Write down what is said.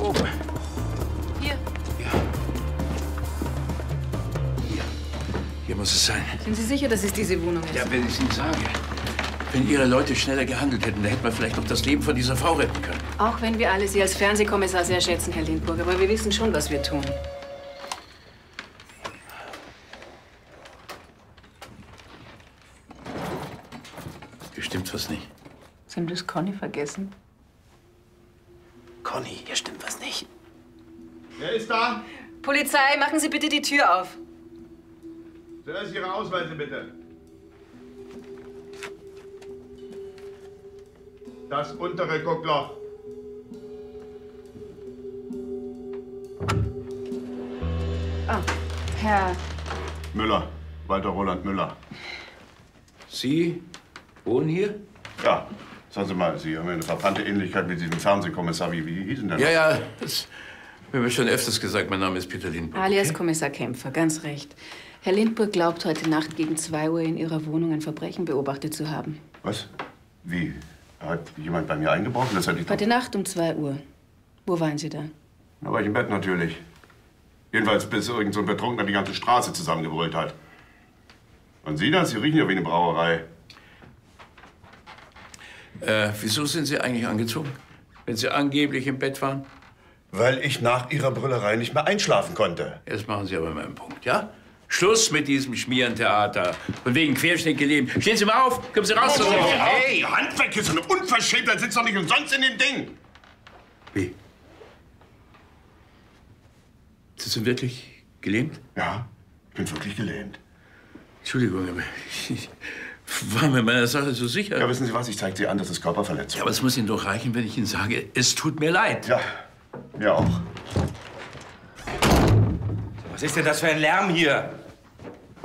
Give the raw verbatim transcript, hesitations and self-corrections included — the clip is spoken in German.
oben. Hier. Ja. Hier. Hier muss es sein. Sind Sie sicher, dass es diese Wohnung ist? Ja, wenn ich es Ihnen sage. Wenn Ihre Leute schneller gehandelt hätten, dann hätten wir vielleicht noch das Leben von dieser Frau retten können. Auch wenn wir alle Sie als Fernsehkommissar sehr schätzen, Herr Lindburg. Aber wir wissen schon, was wir tun. Hier stimmt was nicht. Sie haben das Conny vergessen. Conny, hier stimmt was nicht. Wer ist da? Polizei, machen Sie bitte die Tür auf. Zuerst Ihre Ausweise, bitte. Das untere Guckloch. Ah, Herr... Müller. Walter Roland Müller. Sie wohnen hier? Ja. Sagen Sie mal, Sie haben ja eine verbrannte Ähnlichkeit mit diesem Fernsehkommissar. Wie, wie hieß denn der? Ja, ja, das haben wir schon öfters gesagt. Mein Name ist Peter Lindburg. Alias Okay? Kommissar Kämpfer, ganz recht. Herr Lindburg glaubt, heute Nacht gegen zwei Uhr in Ihrer Wohnung ein Verbrechen beobachtet zu haben. Was? Wie? Hat jemand bei mir eingebrochen? Das hatte ich doch... Heute Nacht um zwei Uhr. Wo waren Sie da? Da war ich im Bett natürlich. Jedenfalls bis irgend so ein Betrunkener die ganze Straße zusammengebrüllt hat. Und Sie das? Sie riechen ja wie eine Brauerei. Äh, wieso sind Sie eigentlich angezogen, wenn Sie angeblich im Bett waren? Weil ich nach Ihrer Brüllerei nicht mehr einschlafen konnte. Jetzt machen Sie aber meinen Punkt, ja? Schluss mit diesem Schmierentheater. Von wegen Querschnitt geleben. Stehen Sie mal auf, kommen Sie raus. Oh, oh, hey, Hand weg, hier ist so eine Unverschämtheit, sitzt doch nicht umsonst in dem Ding. Wie? Sie sind wirklich gelähmt? Ja, ich bin wirklich gelähmt. Entschuldigung, aber ich war mir meiner Sache so sicher. Ja, wissen Sie was, ich zeige Sie an, das ist Körperverletzung. Ja, aber es muss Ihnen doch reichen, wenn ich Ihnen sage, es tut mir leid. Ja, mir auch. Was ist denn das für ein Lärm hier?